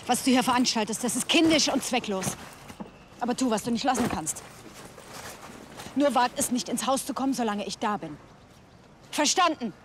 Was du hier veranstaltest, das ist kindisch und zwecklos. Aber tu, was du nicht lassen kannst. Nur wagt es nicht, ins Haus zu kommen, solange ich da bin. Verstanden?